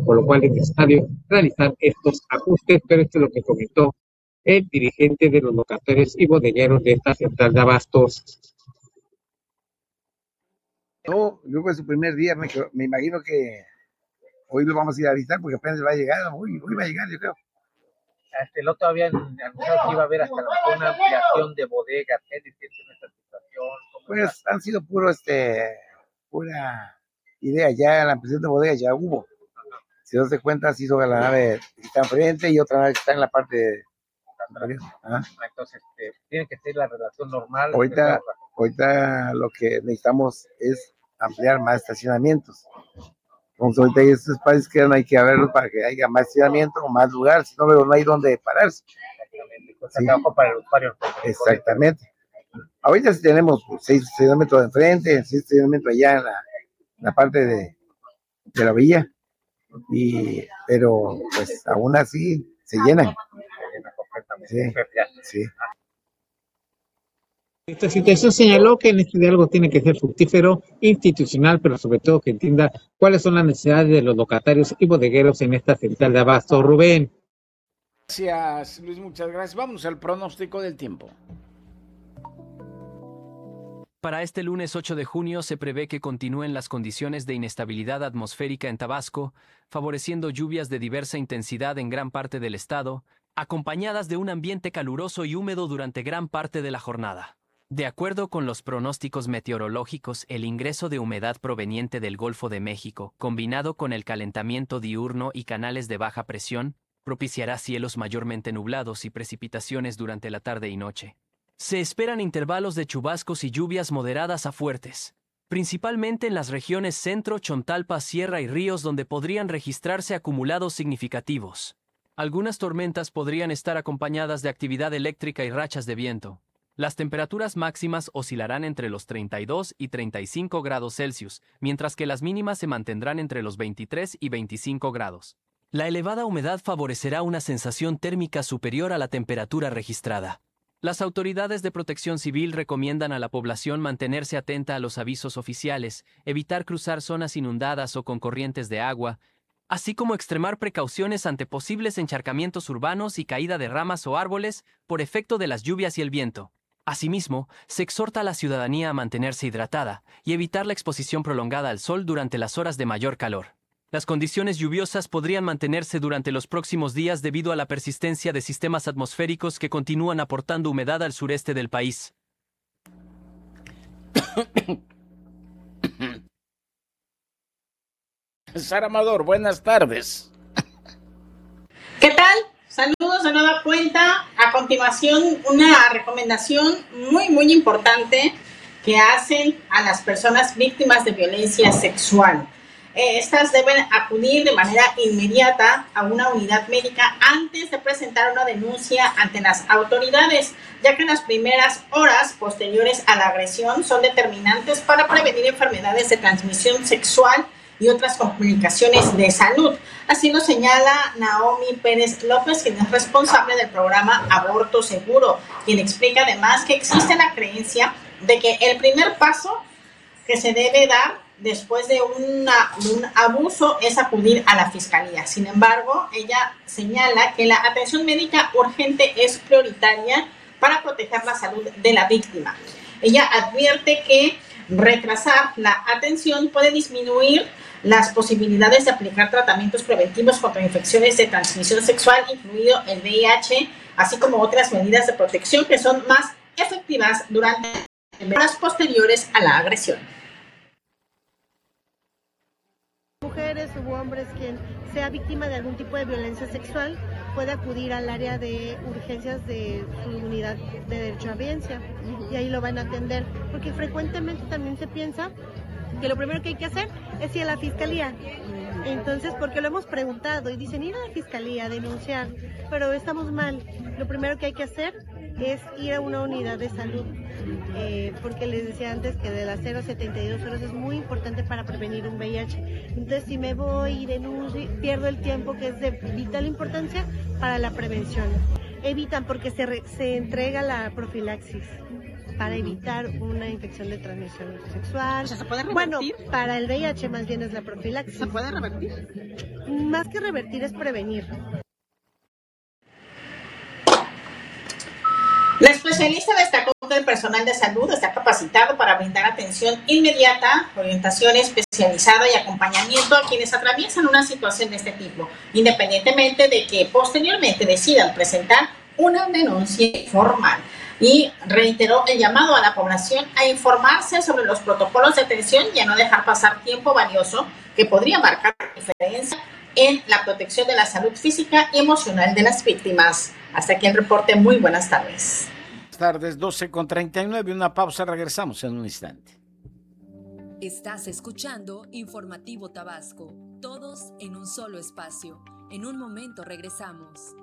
por lo cual es necesario realizar estos ajustes, pero esto es lo que comentó el dirigente de los locatarios y bodegueros de esta central de abastos. No, yo creo que es su primer día, me imagino que hoy lo vamos a ir a visitar porque apenas va a llegar, hoy va a llegar, yo creo. El otro había anunciado que iba a haber hasta una ampliación de bodegas. ¿Qué decir en esta situación? Pues han sido pura idea, ya la ampliación de bodegas ya hubo. Si no se cuenta, se hizo la nave que está enfrente y otra nave que está en la parte de... Entonces, tiene que ser la relación normal. Ahorita lo que necesitamos es ampliar más estacionamientos. Entonces ahorita estos espacios que hay que abrirlos para que haya más estacionamiento o más lugar, si no, no hay donde pararse. Exactamente, sí. Trabajo para el usuario. Exactamente. Ahorita sí tenemos 6 estacionamientos de enfrente, 6 estacionamientos allá en la parte de la villa, pero pues aún así se llenan. Sí, sí. Esta situación señaló que en este diálogo tiene que ser fructífero, institucional, pero sobre todo que entienda cuáles son las necesidades de los locatarios y bodegueros en esta central de abasto. Rubén. Gracias, Luis, muchas gracias. Vamos al pronóstico del tiempo. Para este lunes 8 de junio se prevé que continúen las condiciones de inestabilidad atmosférica en Tabasco, favoreciendo lluvias de diversa intensidad en gran parte del estado, acompañadas de un ambiente caluroso y húmedo durante gran parte de la jornada. De acuerdo con los pronósticos meteorológicos, el ingreso de humedad proveniente del Golfo de México, combinado con el calentamiento diurno y canales de baja presión, propiciará cielos mayormente nublados y precipitaciones durante la tarde y noche. Se esperan intervalos de chubascos y lluvias moderadas a fuertes, principalmente en las regiones Centro, Chontalpa, Sierra y Ríos, donde podrían registrarse acumulados significativos. Algunas tormentas podrían estar acompañadas de actividad eléctrica y rachas de viento. Las temperaturas máximas oscilarán entre los 32 y 35 grados Celsius, mientras que las mínimas se mantendrán entre los 23 y 25 grados. La elevada humedad favorecerá una sensación térmica superior a la temperatura registrada. Las autoridades de protección civil recomiendan a la población mantenerse atenta a los avisos oficiales, evitar cruzar zonas inundadas o con corrientes de agua, así como extremar precauciones ante posibles encharcamientos urbanos y caída de ramas o árboles por efecto de las lluvias y el viento. Asimismo, se exhorta a la ciudadanía a mantenerse hidratada y evitar la exposición prolongada al sol durante las horas de mayor calor. Las condiciones lluviosas podrían mantenerse durante los próximos días debido a la persistencia de sistemas atmosféricos que continúan aportando humedad al sureste del país. Sara Amador, buenas tardes. ¿Qué tal? Saludos de nueva cuenta. A continuación, una recomendación muy importante que hacen a las personas víctimas de violencia sexual. Estas deben acudir de manera inmediata a una unidad médica antes de presentar una denuncia ante las autoridades, ya que las primeras horas posteriores a la agresión son determinantes para prevenir enfermedades de transmisión sexual y otras complicaciones de salud. Así lo señala Naomi Pérez López, quien es responsable del programa Aborto Seguro, quien explica además que existe la creencia de que el primer paso que se debe dar después de un abuso es acudir a la fiscalía. Sin embargo, ella señala que la atención médica urgente es prioritaria para proteger la salud de la víctima. Ella advierte que retrasar la atención puede disminuir las posibilidades de aplicar tratamientos preventivos contra infecciones de transmisión sexual, incluido el VIH, así como otras medidas de protección que son más efectivas durante horas posteriores a la agresión. Mujeres u hombres quien sea víctima de algún tipo de violencia sexual puede acudir al área de urgencias de su unidad de derecho a audiencia y ahí lo van a atender, porque frecuentemente también se piensa que lo primero que hay que hacer es ir a la fiscalía. Entonces, porque lo hemos preguntado y dicen ir a la fiscalía, denunciar, pero estamos mal. Lo primero que hay que hacer es ir a una unidad de salud, porque les decía antes que de las 0 a 72 horas es muy importante para prevenir un VIH. Entonces, si me voy y denuncio, pierdo el tiempo que es de vital importancia para la prevención. Evitan porque se entrega la profilaxis para evitar una infección de transmisión sexual. O sea, ¿se puede revertir? Bueno, para el VIH más bien es la profilaxis. ¿Se puede revertir? Más más que revertir es prevenir. La especialista destacó que el personal de salud está capacitado para brindar atención inmediata, orientación especializada y acompañamiento a quienes atraviesan una situación de este tipo, independientemente de que posteriormente decidan presentar una denuncia formal. Y reiteró el llamado a la población a informarse sobre los protocolos de atención y a no dejar pasar tiempo valioso que podría marcar la diferencia en la protección de la salud física y emocional de las víctimas. Hasta aquí el reporte. Muy buenas tardes. Buenas tardes, 12:39, una pausa, regresamos en un instante. Estás escuchando Informativo Tabasco, todos en un solo espacio. En un momento regresamos.